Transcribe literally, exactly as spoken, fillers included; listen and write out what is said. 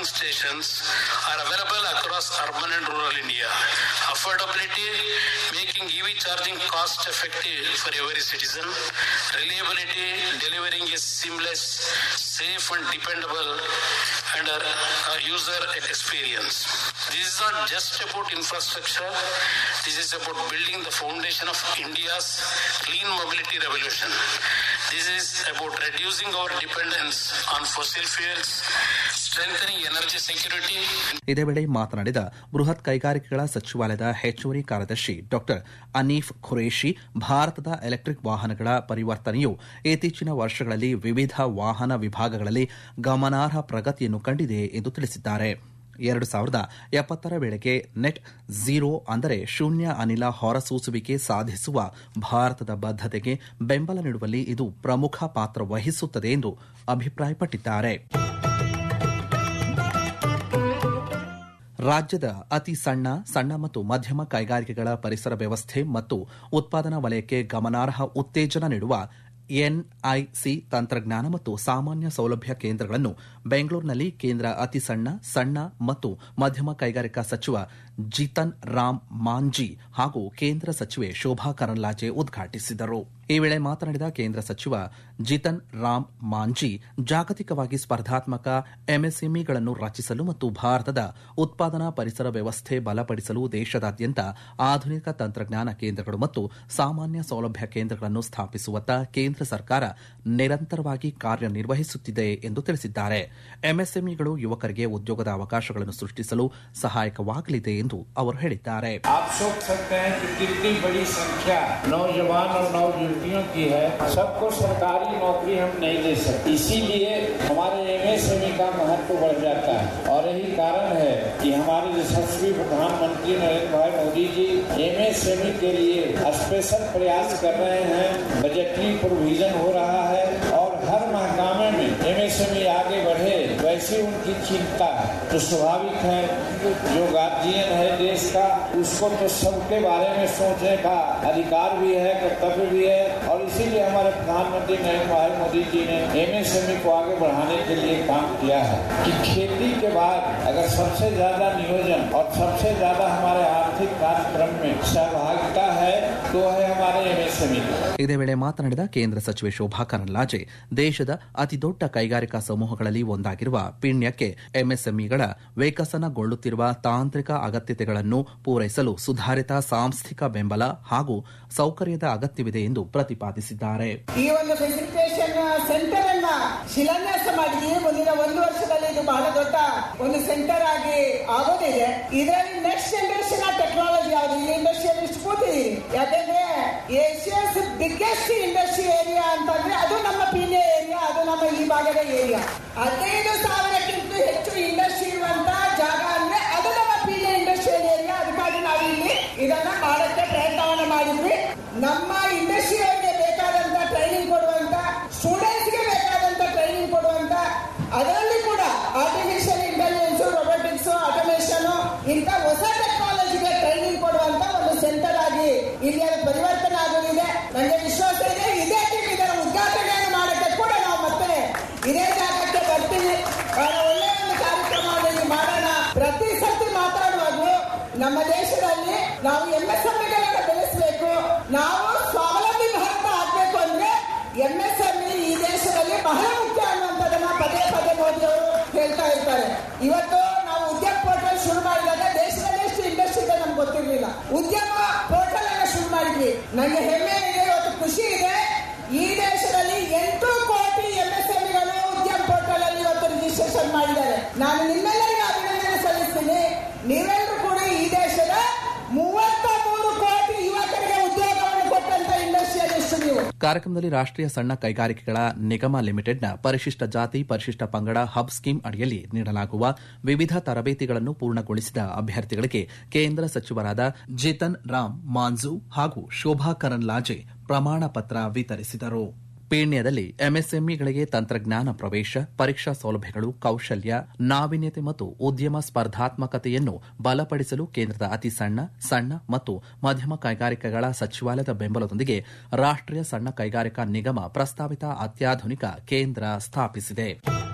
stations are available across urban and rural India. Affordability, making E V charging cost effective for every citizen. Reliability, delivering a seamless, safe and dependable and uh, user experience. This is not just about infrastructure. This is about building the foundation of India's clean mobility revolution. This is about reducing our dependence on fossil fuels, strengthening energy security. ಇದೇ ವೇಳೆ ಮಾತನಾಡಿದ ಬೃಹತ್ ಕೈಗಾರಿಕೆಗಳ ಸಚಿವಾಲಯದ ಹೆಚ್ಚುವರಿ ಕಾರ್ಯದರ್ಶಿ doctor Hanif Qureshi, ಭಾರತದ electric ವಾಹನಗಳ ಪರಿವರ್ತನೆಯು ಇತ್ತೀಚಿನ ವರ್ಷಗಳಲ್ಲಿ ವಿವಿಧ ವಾಹನ ವಿಭಾಗಗಳಲ್ಲಿ ಗಮನಾರ್ಹ ಪ್ರಗತಿಯನ್ನು ಕಂಡಿದೆ ಎಂದು ತಿಳಿಸಿದ್ದಾರೆ. ಎರಡು ಸಾವಿರದ ಎಪ್ಪತ್ತರ ವೇಳೆಗೆ ನೆಟ್ ಝೀರೋ ಅಂದರೆ ಶೂನ್ಯ ಅನಿಲ ಹೊರಸೂಸುವಿಕೆ ಸಾಧಿಸುವ ಭಾರತದ ಬದ್ಧತೆಗೆ ಬೆಂಬಲ ನೀಡುವಲ್ಲಿ ಇದು ಪ್ರಮುಖ ಪಾತ್ರ ವಹಿಸುತ್ತದೆ ಎಂದು ಅಭಿಪ್ರಾಯಪಟ್ಟಿದ್ದಾರೆ. ರಾಜ್ಯದ ಅತಿ ಸಣ್ಣ ಸಣ್ಣ ಮತ್ತು ಮಧ್ಯಮ ಕೈಗಾರಿಕೆಗಳ ಪರಿಸರ ವ್ಯವಸ್ಥೆ ಮತ್ತು ಉತ್ಪಾದನಾ ವಲಯಕ್ಕೆ ಗಮನಾರ್ಹ ಉತ್ತೇಜನ ನೀಡುವ ಎನ್ಐಸಿ ತಂತ್ರಜ್ಞಾನ ಮತ್ತು ಸಾಮಾನ್ಯ ಸೌಲಭ್ಯ ಕೇಂದ್ರಗಳನ್ನು ಬೆಂಗಳೂರಿನಲ್ಲಿ ಕೇಂದ್ರ ಅತಿ ಸಣ್ಣ ಸಣ್ಣ ಮತ್ತು ಮಧ್ಯಮ ಕೈಗಾರಿಕಾ ಸಚಿವ ಜಿತನ್ ರಾಮ್ ಮಾಂಜಿ ಹಾಗೂ ಕೇಂದ್ರ ಸಚಿವೆ ಶೋಭಾ ಕರಂದ್ಲಾಜೆ ಉದ್ಘಾಟಿಸಿದರು. ಈ ವೇಳೆ ಮಾತನಾಡಿದ ಕೇಂದ್ರ ಸಚಿವ ಜಿತನ್ ರಾಮ್ ಮಾಂಜಿ, ಜಾಗತಿಕವಾಗಿ ಸ್ಪರ್ಧಾತ್ಮಕ ಎಂಎಸ್ಎಂಇಗಳನ್ನು ರಚಿಸಲು ಮತ್ತು ಭಾರತದ ಉತ್ಪಾದನಾ ಪರಿಸರ ವ್ಯವಸ್ಥೆ ಬಲಪಡಿಸಲು ದೇಶದಾದ್ಯಂತ ಆಧುನಿಕ ತಂತ್ರಜ್ಞಾನ ಕೇಂದ್ರಗಳು ಮತ್ತು ಸಾಮಾನ್ಯ ಸೌಲಭ್ಯ ಕೇಂದ್ರಗಳನ್ನು ಸ್ಥಾಪಿಸುವತ್ತ ಕೇಂದ್ರ ಸರ್ಕಾರ ನಿರಂತರವಾಗಿ ಕಾರ್ಯನಿರ್ವಹಿಸುತ್ತಿದೆ ಎಂದು ತಿಳಿಸಿದ್ದಾರೆ. ಎಂಎಸ್ಎಂಇಗಳು ಯುವಕರಿಗೆ ಉದ್ಯೋಗದ ಅವಕಾಶಗಳನ್ನು ಸೃಷ್ಟಿಸಲು ಸಹಾಯಕವಾಗಲಿದೆ ಎಂದು ಅವರು ಹೇಳಿದ್ದಾರೆ. की है सबको सरकारी नौकरी हम नहीं दे सकते, इसीलिए हमारे एमएसएमई का महत्व बढ़ जाता है और यही कारण है कि हमारे यशस्वी प्रधानमंत्री नरेंद्र भाई मोदी जी एमएसएमई के लिए स्पेशल प्रयास कर रहे हैं. बजटरी प्रोविजन हो रहा है और हर महकमे में एमएसएमई आगे बढ़े वैसी उनकी चिंता है. तो स्वाभाविक है, जो गार्जियन है देश का उसको तो सबके बारे में सोचने का अधिकार भी है, कर्तव्य भी है और इसीलिए हमारे प्रधानमंत्री नरेंद्र भाई मोदी जी ने एमएसएमई को आगे बढ़ाने के लिए काम किया है कि खेती के बाद अगर सबसे ज्यादा नियोजन और सबसे ज्यादा हमारे आर्थिक कार्यक्रम में सहभागिता है तो है हमारे एमएसएमई. ಇದೇ ವೇಳೆ ಮಾತನಾಡಿದ ಕೇಂದ್ರ ಸಚಿವೆ ಶೋಭಾ ಕರಂದ್ಲಾಜೆ, ದೇಶದ ಅತಿದೊಡ್ಡ ಕೈಗಾರಿಕಾ ಸಮೂಹಗಳಲ್ಲಿ ಒಂದಾಗಿರುವ ಪೀಣ್ಯಕ್ಕೆ ಎಂಎಸ್ಎಂಇಗಳ ವಿಕಸನಗೊಳ್ಳುತ್ತಿರುವ ತಾಂತ್ರಿಕ ಅಗತ್ಯತೆಗಳನ್ನು ಪೂರೈಸಲು ಸುಧಾರಿತ ಸಾಂಸ್ಥಿಕ ಬೆಂಬಲ ಹಾಗೂ ಸೌಕರ್ಯದ ಅಗತ್ಯವಿದೆ ಎಂದು ಪ್ರತಿಪಾದಿಸಿದ್ದಾರೆ. ಈ ಒಂದು ಫೆಸಿಲಿಟೇಷನ್ ಸೆಂಟರ್ ಅನ್ನ ಶಿಲಾನ್ಯಾಸ ಮಾಡಿದ್ವಿ. ಮುಂದಿನ ಒಂದು ವರ್ಷದಲ್ಲಿ ಇದು ಬಹಳ ದೊಡ್ಡ ಒಂದು ಸೆಂಟರ್ ಆಗಿ ಆಗೋದಿದೆ. ಇದರಲ್ಲಿ ನೆಕ್ಸ್ಟ್ ಜನರೇಷನ್ ಟೆಕ್ನಾಲಜಿ ಯಾವುದು ಈ ಇಂಡಸ್ಟ್ರಿಯಲ್ಲಿ ಇಷ್ಟು ಕೂತಿದೆ. ಯಾಕಂದ್ರೆ ಏಷ್ಯಾಸ್ ಬಿಗ್ಗೆಸ್ಟ್ ಇಂಡಸ್ಟ್ರಿ ಏರಿಯಾ ಅಂತಂದ್ರೆ ಅದು ನಮ್ಮ ಪೀಣ್ಯ ಏರಿಯಾ, ಅದು ನಮ್ಮ ಈ ಭಾಗದ ಏರಿಯಾ. ಹದಿನೈದು ಸಾವಿರಕ್ಕಿಂತ ಹೆಚ್ಚು ಇಂಡಸ್ಟ್ರಿ ಇರುವಂತ ಜಾಗ ಅಂದ್ರೆ ಅದು ನಮ್ಮ ಪೀಣ್ಯ ಇಂಡಸ್ಟ್ರಿಯಲ್ ಏರಿಯಾ. ಅದಕ್ಕಾಗಿ ನಾವು ಇಲ್ಲಿ ಇದನ್ನ ಮಾಡಕ್ಕೆ ಪ್ರಯತ್ನವನ್ನ ಮಾಡಿದ್ವಿ. ನಮ್ಮ ಇಂಡಸ್ಟ್ರಿಯವರಿಗೆ ಬೇಕಾದಂತ ಟ್ರೈನಿಂಗ್ ಕೊಡುವಂತ, ಸ್ಟೂಡೆಂಟ್ಸ್ಗೆ ಬೇಕಾದಂತ ಟ್ರೈನಿಂಗ್ ಕೊಡುವಂತ, ಅದರಲ್ಲಿ ಕೂಡ ಆರ್ಟಿಫಿಷಿಯಲ್ ಇಂಟೆಲಿಜೆನ್ಸ್, ರೊಬೋಟಿಕ್ಸ್, ಆಟೋಮೇಷನ್ ಇಂಥ ಹೊಸ ಟೆಕ್ನಾಲಜಿಗೆ ಟ್ರೈನಿಂಗ್ ಕೊಡುವಂತ ಒಂದು ಸೆಂಟರ್ ಆಗಿ ಇಲ್ಲಿ ಪರಿವರ್ತನೆ ಆಗೋದಿದೆ. ನನಗೆ ವಿಶ್ವಾಸ ಇದೆ, ಇದೇ ಟೀಮ್ ಇದರ ಉದ್ಘಾಟನೆಯನ್ನು ಮಾಡಕ್ಕೆ ಕೂಡ ನಾವು ಮತ್ತೆ ಇದೇ ಜಾಗಕ್ಕೆ ಬರ್ತೀವಿ. ಒಳ್ಳೆ ಒಂದು ಕಾರ್ಯಕ್ರಮವನ್ನು ಮಾಡೋಣ. ಪ್ರತಿ ಸತಿ ಮಾತಾಡುವಾಗಲೂ ನಮ್ಮ ದೇಶದಲ್ಲಿ ನಾವು ಎಂಎಸ್ಎಂಇಗಳನ್ನು ಬೆಳೆಸಬೇಕು, ನಾವು ಸ್ವಾವಲಂಬಿ ಭಾರತ ಆಗ್ಬೇಕು ಅಂದ್ರೆ ಎಂಎಸ್ಎಂಇ ಈ ದೇಶದಲ್ಲಿ ಬಹಳ ಮುಖ್ಯ ಅನ್ನುವಂಥದ್ದನ್ನ ಪದೇ ಪದೇ ಮೋದಿ ಅವರು ಹೇಳ್ತಾ ಇರ್ತಾರೆ. ಇವತ್ತು ನಾವು ಉದ್ಯಮ ಪೋರ್ಟಲ್ ಶುರು ಮಾಡಿದಾಗ ದೇಶದಲ್ಲಿ ಎಷ್ಟು ಇಂಡಸ್ಟ್ರಿ ಇದೆ ನಮ್ಗೆ ಗೊತ್ತಿರಲಿಲ್ಲ. ಉದ್ಯಮ ಪೋರ್ಟಲ್ ಅನ್ನ ಶುರು ಮಾಡಿದ್ವಿ. ನನಗೆ ಹೆಮ್ಮೆ ಇದೆ, ಇವತ್ತು ಖುಷಿ ಇದೆ. ಈ ದೇಶದಲ್ಲಿ ಎಂಟು ಕೋಟಿ ಎಂಎಸ್ಎಂಇಗಳು ಉದ್ಯಮ ಪೋರ್ಟಲ್ ಅಲ್ಲಿ ಇವತ್ತು ರಿಜಿಸ್ಟ್ರೇಷನ್ ಮಾಡಿದ್ದಾರೆ. ನಾನು ನಿಮ್ಮೆಲ್ಲರಿಗೂ ಅಭಿನಂದನೆ ಸಲ್ಲಿಸ್ತೀನಿ. ನೀವೆಲ್ಲರೂ ಕೂಡ ಈ ದೇಶದ ಮೂವತ್ತ ಮೂರು ಕೋಟಿ ಯುವಕರಿಗೆ ಉದ್ಯೋಗವನ್ನು ಕೊಟ್ಟಂತ ಇಂಡಸ್ಟ್ರಿಯಲಿಸ್ಟ್ ನೀವು. ಕಾರ್ಯಕ್ರಮದಲ್ಲಿ ರಾಷ್ಟ್ರೀಯ ಸಣ್ಣ ಕೈಗಾರಿಕೆಗಳ ನಿಗಮ ಲಿಮಿಟೆಡ್ನ ಪರಿಶಿಷ್ಟ ಜಾತಿ ಪರಿಶಿಷ್ಟ ಪಂಗಡ ಹಬ್ ಸ್ಕೀಮ್ ಅಡಿಯಲ್ಲಿ ನೀಡಲಾಗುವ ವಿವಿಧ ತರಬೇತಿಗಳನ್ನು ಪೂರ್ಣಗೊಳಿಸಿದ ಅಭ್ಯರ್ಥಿಗಳಿಗೆ ಕೇಂದ್ರ ಸಚಿವರಾದ ಜಿತನ್ ರಾಮ್ ಮಾಂಜು ಹಾಗೂ ಶೋಭಾ ಕರಂದ್ಲಾಜೆ ಪ್ರಮಾಣ ಪತ್ರ ವಿತರಿಸಿದರು. ಪೀಣ್ಯದಲ್ಲಿ ಎಂಎಸ್ಎಂಇಗಳಿಗೆ ತಂತ್ರಜ್ಞಾನ ಪ್ರವೇಶ, ಪರೀಕ್ಷಾ ಸೌಲಭ್ಯಗಳು, ಕೌಶಲ್ಯ, ನಾವೀನ್ಯತೆ ಮತ್ತು ಉದ್ಯಮ ಸ್ಪರ್ಧಾತ್ಮಕತೆಯನ್ನು ಬಲಪಡಿಸಲು ಕೇಂದ್ರದ ಅತಿ ಸಣ್ಣ ಸಣ್ಣ ಮತ್ತು ಮಧ್ಯಮ ಕೈಗಾರಿಕೆಗಳ ಸಚಿವಾಲಯದ ಬೆಂಬಲದೊಂದಿಗೆ ರಾಷ್ಟ್ರೀಯ ಸಣ್ಣ ಕೈಗಾರಿಕಾ ನಿಗಮ ಪ್ರಸ್ತಾವಿತ ಅತ್ಯಾಧುನಿಕ ಕೇಂದ್ರ ಸ್ಥಾಪಿಸಿದೆ.